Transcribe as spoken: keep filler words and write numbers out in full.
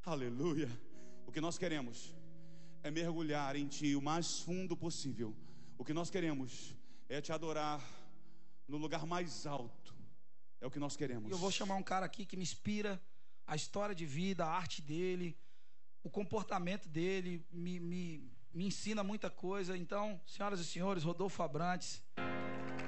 Aleluia. O que nós queremos é mergulhar em Ti o mais fundo possível. O que nós queremos é Te adorar no lugar mais alto. É o que nós queremos. Eu vou chamar um cara aqui que me inspira. A história de vida, a arte dele, o comportamento dele me, me, me ensina muita coisa. Então, senhoras e senhores, Rodolfo Abrantes.